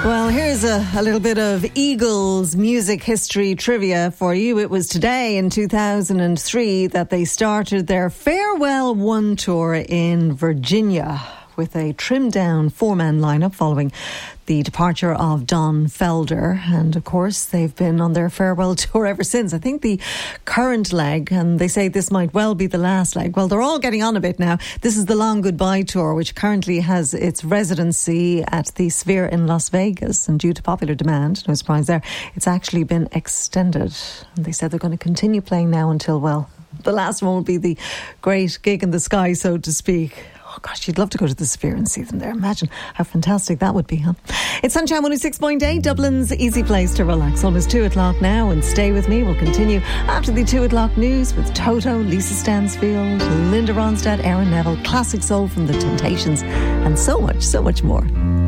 Well, here's a little bit of Eagles music history trivia for you. It was today in 2003 that they started their Farewell One tour in Virginia with a trimmed-down four-man lineup following the departure of Don Felder. And, of course, they've been on their farewell tour ever since. I think the current leg, and they say this might well be the last leg, well, they're all getting on a bit now. This is the Long Goodbye Tour, which currently has its residency at the Sphere in Las Vegas. And due to popular demand, no surprise there, it's actually been extended. And they said they're going to continue playing now until, well, the last one will be the great gig in the sky, so to speak. Oh gosh, you'd love to go to the Sphere and see them there. Imagine how fantastic that would be, huh? It's Sunshine 106.8, Dublin's easy place to relax. Almost 2 o'clock now, and stay with me. We'll continue after the 2 o'clock news with Toto, Lisa Stansfield, Linda Ronstadt, Aaron Neville, classic soul from The Temptations, and so much more.